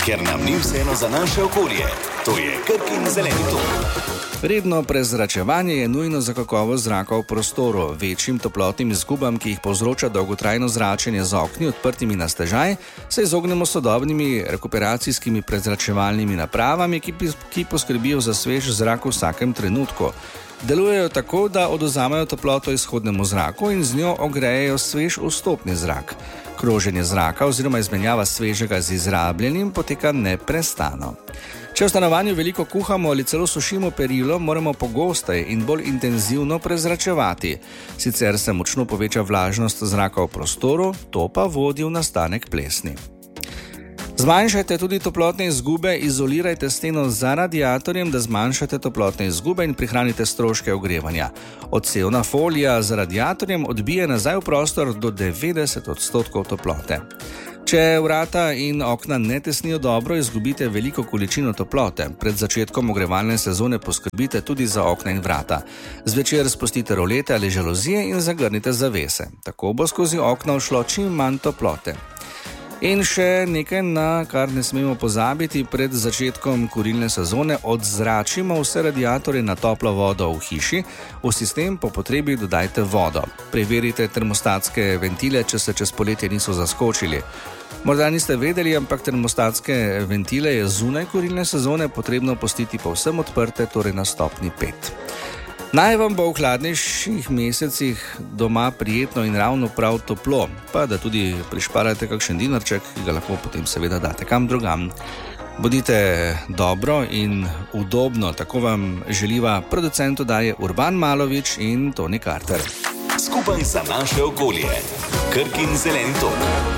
ker nam ni vseeno za naše okolje. To je Krkin zeleni ton. Redno prezračevanje je nujno za kakovost zraka v prostoru. Večjim toplotnim izgubam, ki jih povzroča dolgotrajno zračenje z okni odprtimi na stežaj, se izognemo sodobnimi rekuperacijskimi prezračevalnimi napravami, ki poskrbijo za svež zrak v vsakem trenutku. Delujejo tako, da odvzamejo toploto izhodnemu zraku in z njo ogrejejo svež vstopni zrak. Kroženje zraka oziroma izmenjava svežega z izrabljenim poteka neprestano. Če v stanovanju veliko kuhamo ali celo sušimo perilo, moramo pogosteje in bolj intenzivno prezračevati. Sicer se močno poveča vlažnost zraka v prostoru, to pa vodi v nastanek plesni. Zmanjšajte tudi toplotne izgube, izolirajte steno za radiatorjem, da zmanjšate toplotne izgube in prihranite stroške ogrevanja. Odsevna folija za radiatorjem odbije nazaj v prostor do 90% toplote. Če vrata in okna ne tesnijo dobro, izgubite veliko količino toplote. Pred začetkom ogrevalne sezone poskrbite tudi za okna in vrata. Zvečer spustite rolete ali žaluzije in zagrnite zavese. Tako bo skozi okna ušlo čim manj toplote. In še nekaj, na kar ne smemo pozabiti, pred začetkom kurilne sezone odzračimo vse radiatorje na toplo vodo v hiši, v sistem po potrebi dodajte vodo. Preverite termostatske ventile, če se čez poletje niso zaskočili. Morda niste vedeli, ampak termostatske ventile je zunaj kurilne sezone potrebno pustiti povsem odprte, torej na stopnji 5. Naj vam bo v hladnejših mesecih doma prijetno in ravno prav toplo, pa da tudi prišparate kakšen dinarček, ki ga lahko potem seveda date kam drugam. Bodite dobro in udobno, tako vam želiva producent oddaje Urban Malovič in Toni Karter. Skupaj za naše okolje. Krkin zeleni ton.